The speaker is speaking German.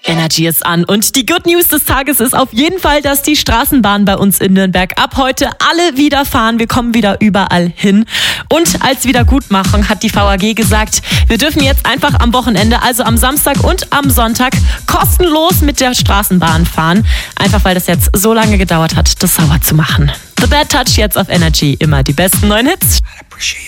Energy ist an und die Good News des Tages ist auf jeden Fall, dass die Straßenbahnen bei uns in Nürnberg ab heute alle wieder fahren. Wir kommen wieder überall hin. Und als Wiedergutmachung hat die VAG gesagt, wir dürfen jetzt einfach am Wochenende, also am Samstag und am Sonntag, kostenlos mit der Straßenbahn fahren. Einfach weil das jetzt so lange gedauert hat, das sauber zu machen. The Bad Touch jetzt auf Energy. Immer die besten neuen Hits.